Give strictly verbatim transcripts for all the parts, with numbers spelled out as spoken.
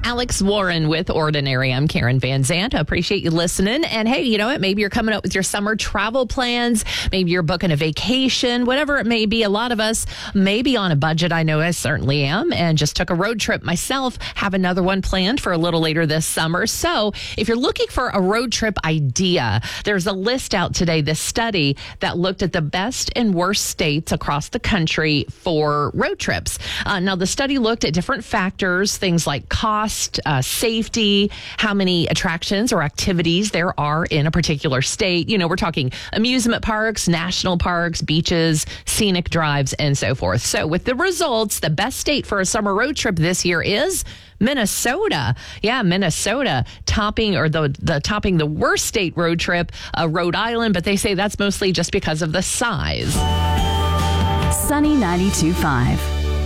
Alex Warren with Ordinary. I'm Karen Van Zant. I appreciate you listening. And hey, you know what? Maybe you're coming up with your summer travel plans. Maybe you're booking a vacation, whatever it may be. A lot of us may be on a budget. I know I certainly am, and just took a road trip myself. Have another one planned for a little later this summer. So if you're looking for a road trip idea, there's a list out today, this study that looked at the best and worst states across the country for road trips. Uh, now, the study looked at different factors, things like cost, Uh, safety, how many attractions or activities there are in a particular state. You know, we're talking amusement parks, national parks, beaches, scenic drives, and so forth. So with the results, the best state for a summer road trip this year is Minnesota. Yeah, Minnesota topping or the, the topping the worst state road trip, uh, Rhode Island, but they say that's mostly just because of the size. Sunny ninety-two point five.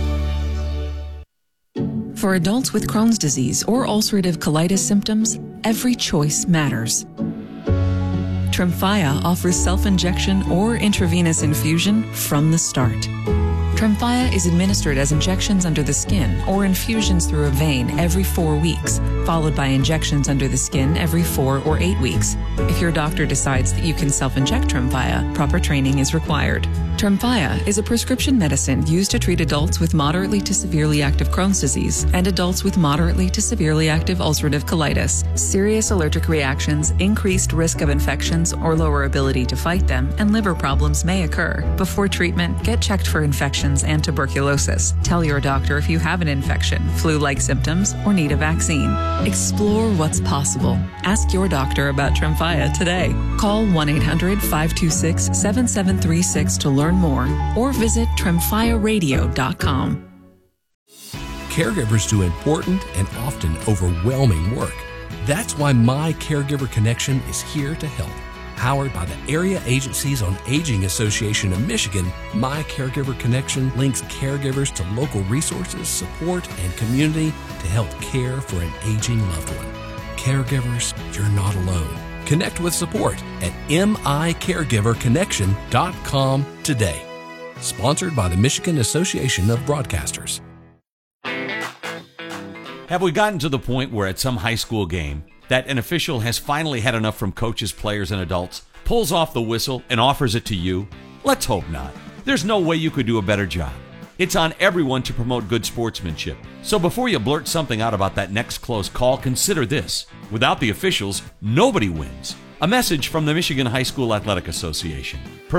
For adults with Crohn's disease or ulcerative colitis symptoms, every choice matters. Tremfya offers self-injection or intravenous infusion from the start. Tremfya is administered as injections under the skin or infusions through a vein every four weeks, followed by injections under the skin every four or eight weeks. If your doctor decides that you can self-inject Tremfya, proper training is required. Tremfya is a prescription medicine used to treat adults with moderately to severely active Crohn's disease and adults with moderately to severely active ulcerative colitis. Serious allergic reactions, increased risk of infections or lower ability to fight them, and liver problems may occur. Before treatment, get checked for infections and tuberculosis. Tell your doctor if you have an infection, flu-like symptoms, or need a vaccine. Explore what's possible. Ask your doctor about Tremfya today. Call one eight hundred five two six seven seven three six to learn more or visit tremfya radio dot com. Caregivers do important and often overwhelming work. That's why My Caregiver Connection is here to help. Powered by the Area Agencies on Aging Association of Michigan, My Caregiver Connection links caregivers to local resources, support, and community to help care for an aging loved one. Caregivers, you're not alone. Connect with support at m i caregiver connection dot com today. Sponsored by the Michigan Association of Broadcasters. Have we gotten to the point where at some high school game that an official has finally had enough from coaches, players, and adults, pulls off the whistle, and offers it to you? Let's hope not. There's no way you could do a better job. It's on everyone to promote good sportsmanship. So before you blurt something out about that next close call, consider this. Without the officials, nobody wins. A message from the Michigan High School Athletic Association.